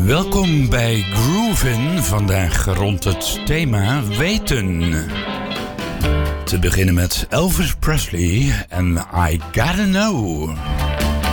Welkom bij Groovin, vandaag rond het thema weten. Te beginnen met Elvis Presley en I Gotta Know.